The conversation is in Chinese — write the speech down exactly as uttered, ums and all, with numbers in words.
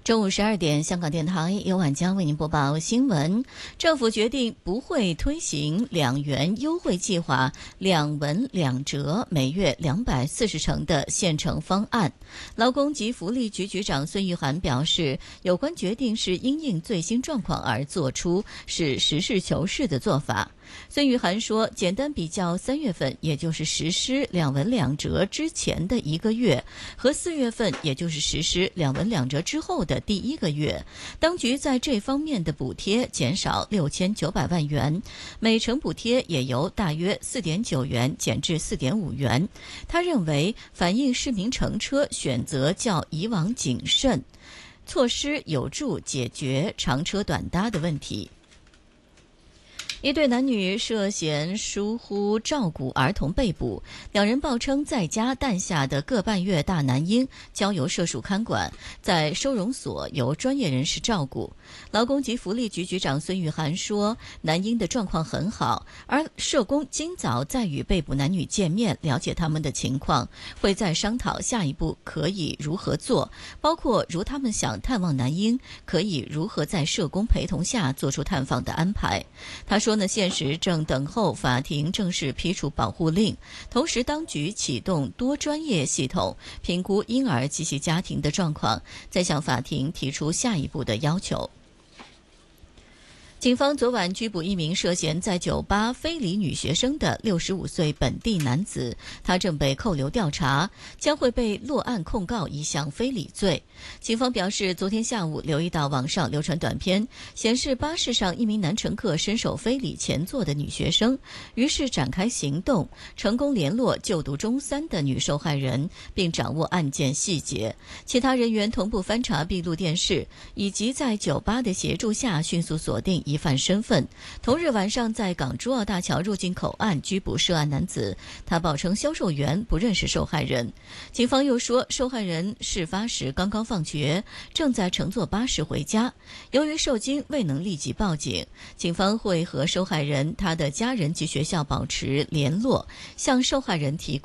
中午十二点，香港电台由晚江为您播报新闻。政府决定不会推行两元优惠计划，两文两折，每月两百四十成的现成方案。劳工及福利局局长孙玉菡表示，有关决定是因应最新状况而做出，是实事求是的做法。孙玉菡说，简单比较三月份，也就是实施两文两折之前的一个月，和四月份，也就是实施两文两折之后的第一个月，当局在这方面的补贴减少六千九百万元，每程补贴也由大约四点九元减至四点五元。他认为，反映市民乘车选择较以往谨慎，措施有助解决长车短搭的问题。一对男女涉嫌疏忽照顾儿童被捕，两人报称在家诞下的个半月大男婴交由社署看管，在收容所由专业人士照顾。劳工及福利局局长孙玉菡说，男婴的状况很好，而社工今早在与被捕男女见面，了解他们的情况，会再商讨下一步可以如何做，包括如他们想探望男婴，可以如何在社工陪同下做出探访的安排。他说呢，现时正等候法庭正式批出保护令，同时当局启动多专业系统评估婴儿及其家庭的状况，再向法庭提出下一步的要求。警方昨晚拘捕一名涉嫌在酒吧非礼女学生的六十五岁本地男子，他正被扣留调查，将会被落案控告一项非礼罪。警方表示，昨天下午留意到网上流传短片，显示巴士上一名男乘客伸手非礼前座的女学生，于是展开行动，成功联络就读中三的女受害人，并掌握案件细节。其他人员同步翻查闭路电视，以及在酒吧的协助下迅速锁定疑犯身份。同日晚上，在港珠澳大桥入境口岸拘捕涉案男子，他报称销售员不认识受害人。警方又说，受害人事发时刚刚放学，正在乘坐巴士回家。由于受惊未能立即报警，警方会和受害人、他的家人及学校保持联络，向受害人提供